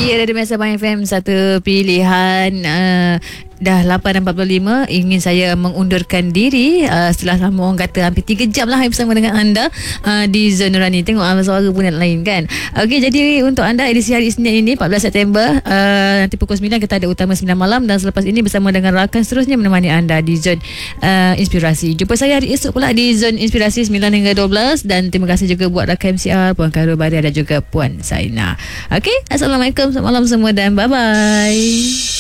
Ya, dari Masa Bang FM, satu pilihan. Dah 8.45 ingin saya mengundurkan diri setelah lama orang kata hampir 3 jam lah bersama dengan anda di Zon Nurani. Tengok suara pun yang lain kan. Okey, jadi untuk anda edisi hari Isnin ini 14 September, nanti pukul 9 kita ada utama 9 malam, dan selepas ini bersama dengan rakan seterusnya menemani anda di Zon Inspirasi. Jumpa saya hari esok pula di Zon Inspirasi 9 hingga 12, dan terima kasih juga buat rakan MCR Puan Khairul Baria dan juga Puan Saina. Okey, Assalamualaikum, selamat malam semua dan bye bye.